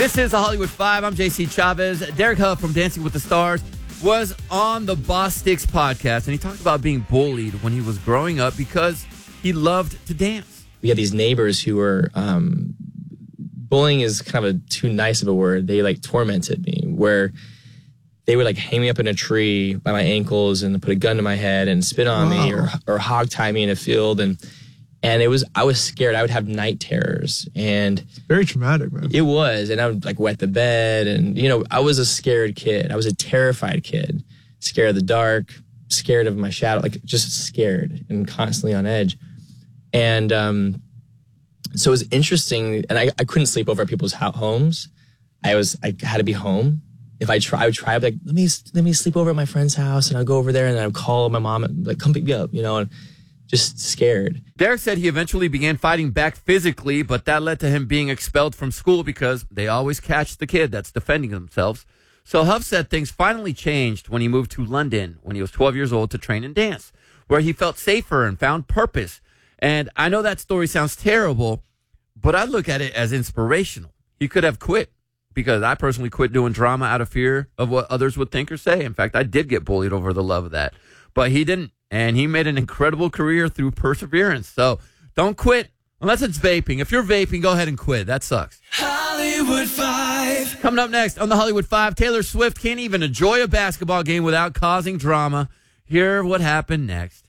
This is the Hollywood Five. I'm JC Chavez. Derek Huff from Dancing with the Stars was on the Boss Sticks podcast, and he talked about being bullied when he was growing up because he loved to dance. We had these neighbors who were, bullying is kind of too nice of a word. They like tormented me, where they would like hang me up in a tree by my ankles and put a gun to my head and spit on me or hog tie me in a field. And I was scared. I would have night terrors, and very traumatic, man. It was. And I would like wet the bed, and I was a scared kid. I was a terrified kid, scared of the dark, scared of my shadow, like just scared and constantly on edge. And so it was interesting, and I couldn't sleep over at people's homes. I had to be home. If I would try, I'd be like, let me sleep over at my friend's house, and I'd go over there, and then I'd call my mom and like, come pick me up, and just scared. Derek said he eventually began fighting back physically, but that led to him being expelled from school because they always catch the kid that's defending themselves. So Huff said things finally changed when he moved to London when he was 12 years old to train and dance, where he felt safer and found purpose. And I know that story sounds terrible, but I look at it as inspirational. He could have quit, because I personally quit doing drama out of fear of what others would think or say. In fact, I did get bullied over the love of that, but he didn't. And he made an incredible career through perseverance. So don't quit unless it's vaping. If you're vaping, go ahead and quit. That sucks. Hollywood Five. Coming up next on the Hollywood Five, Taylor Swift can't even enjoy a basketball game without causing drama. Hear what happened next.